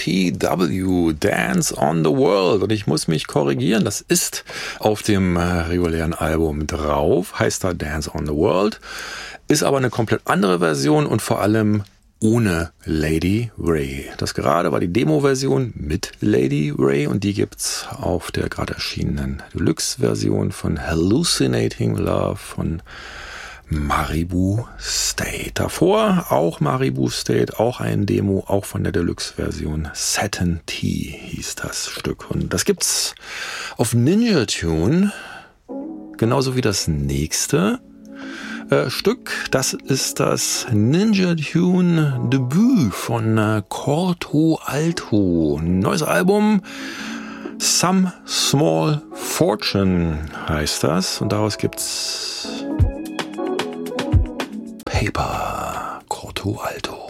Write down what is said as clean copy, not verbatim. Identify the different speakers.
Speaker 1: DOTW, Dance on the World. Und ich muss mich korrigieren, das ist auf dem regulären Album drauf, heißt da Dance on the World, ist aber eine komplett andere Version und vor allem ohne Lady Ray. Das gerade war die Demo-Version mit Lady Ray und die gibt's auf der gerade erschienenen Deluxe-Version von Hallucinating Love von Maribu State. Davor auch Maribu State, auch ein Demo, auch von der Deluxe-Version. Satin Tea hieß das Stück. Und das gibt's auf Ninja Tune, genauso wie das nächste Stück. Das ist das Ninja Tune Debüt von Corto Alto. Neues Album, Some Small Fortune heißt das. Und daraus gibt's Paper, Corto Alto.